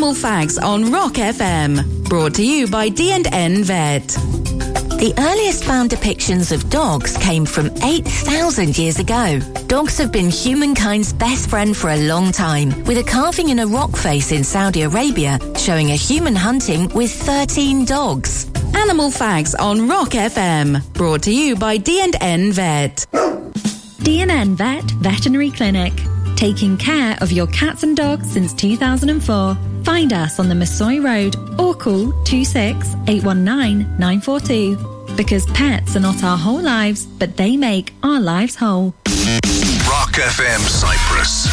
Animal Facts on Rock FM. Brought to you by D&N Vet. The earliest found depictions of dogs came from 8,000 years ago. Dogs have been humankind's best friend for a long time, with a carving in a rock face in Saudi Arabia showing a human hunting with 13 dogs. Animal Facts on Rock FM. Brought to you by D&N Vet. D&N Vet Veterinary Clinic. Taking care of your cats and dogs since 2004. Find us on the Masoi Road or call 26 819 942. Because pets are not our whole lives, but they make our lives whole. Rock FM Cyprus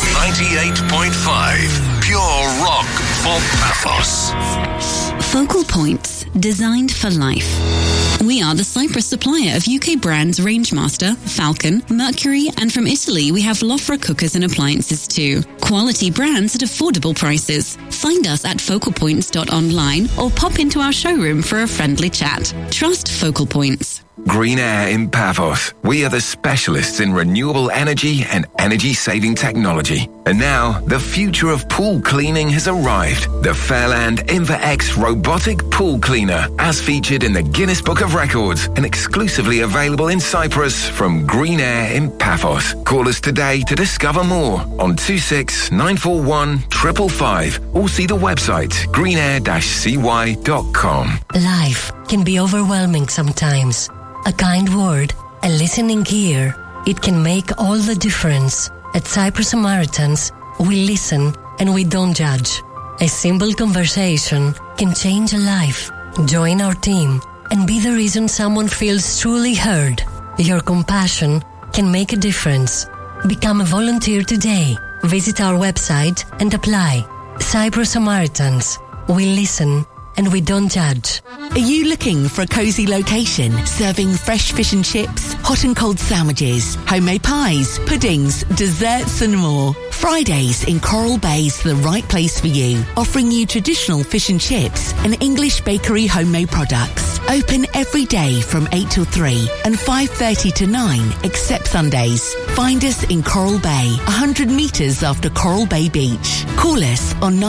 98.5. Pure rock for Paphos. Focal Points, designed for life. We are the Cyprus supplier of UK brands Rangemaster, Falcon, Mercury, and from Italy we have Lofra cookers and appliances too. Quality brands at affordable prices. Find us at focalpoints.online or pop into our showroom for a friendly chat. Trust Focal Points. Green Air in Paphos. We are the specialists in renewable energy and energy-saving technology. And now, the future of pool cleaning has arrived. The Fairland InvaX robotic pool cleaner, as featured in the Guinness Book of Records and exclusively available in Cyprus from Green Air in Paphos. Call us today to discover more on 26 941 555 or see the website greenair-cy.com. Life can be overwhelming sometimes. A kind word, a listening ear, it can make all the difference. At Cyprus Samaritans, we listen and we don't judge. A simple conversation can change a life. Join our team and be the reason someone feels truly heard. Your compassion can make a difference. Become a volunteer today. Visit our website and apply. Cyprus Samaritans, we listen and we don't judge. Are you looking for a cozy location serving fresh fish and chips, hot and cold sandwiches, homemade pies, puddings, desserts and more? Fridays in Coral Bay is the right place for you, offering you traditional fish and chips and English bakery homemade products. Open every day from 8 till 3 and 5:30 to 9 except Sundays. Find us in Coral Bay, 100 metres after Coral Bay Beach. Call us on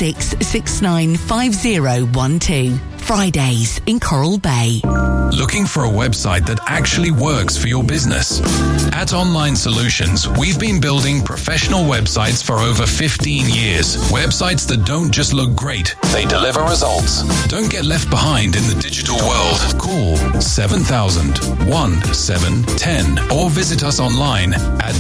96695012. Fridays in Coral Bay. Looking for a website that actually works for your business? At Online Solutions, we've been building professional websites for over 15 years. Websites that don't just look great, they deliver results. Don't get left behind in the digital world. Call 7000 1710 or visit us online at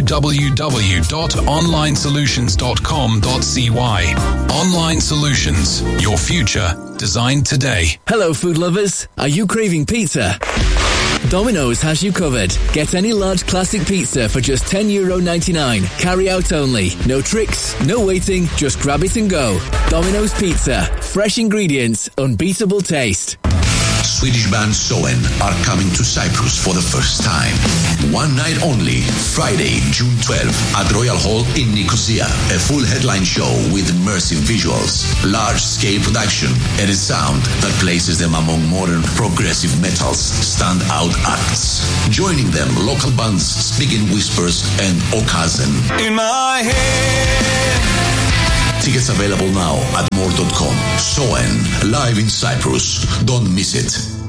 www.onlinesolutions.com.cy. Online Solutions, your future designed today. Hello, food lovers. Are you craving pizza? Domino's has you covered. Get any large classic pizza for just €10.99. Carry out only. No tricks, no waiting, just grab it and go. Domino's Pizza. Fresh ingredients, unbeatable taste. Swedish band Soen are coming to Cyprus for the first time. One night only, Friday, June 12th at Royal Hall in Nicosia. A full headline show with immersive visuals, large-scale production, and a sound that places them among modern progressive metal's standout acts. Joining them, local bands Speaking Whispers and Okazen. In my head. Tickets available now at more.com. Soen, live in Cyprus. Don't miss it.